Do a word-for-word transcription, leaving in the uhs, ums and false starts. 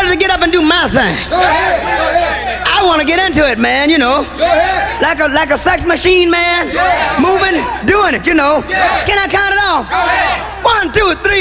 wanted to get up and do my thing. Go ahead, go ahead. I want to get into it, man, you know. Go ahead. Like a like a sex machine, man. Yeah. Moving, doing it, you know. Yeah. Can I count it off? Go ahead. One, two, three.